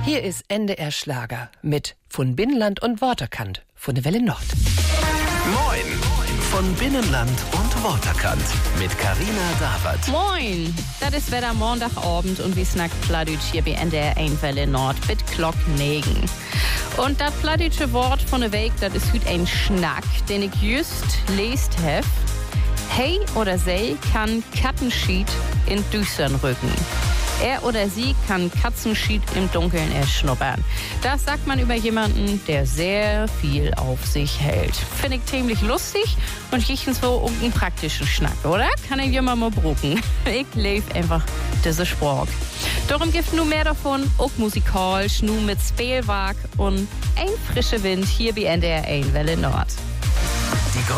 Hier ist NDR Schlager mit von Binnenland und Waterkant von der Welle Nord. Moin von Binnenland und Waterkant mit Carina Dawert. Moin, das ist wieder Montagabend und wir snacken Plattdeutsch hier bei NDR 1 Welle Nord mit Glock 9. Und das plattdeutsche Wort von der Weg, das ist heute ein Schnack, den ich just lest habe. Hey oder sie kann Kattenschied in Düstern rücken. Er oder sie kann Katzenschied im Dunkeln erschnuppern. Das sagt man über jemanden, der sehr viel auf sich hält. Finde ich ziemlich lustig und ich so einen praktischen Schnack, oder? Kann ich jemand mal brucken. Ich lebe einfach diese Spruch. Darum gibt nur mehr davon, auch musikalisch, nur mit Spielwerk und ein frischer Wind hier bei NDR 1 Welle Nord.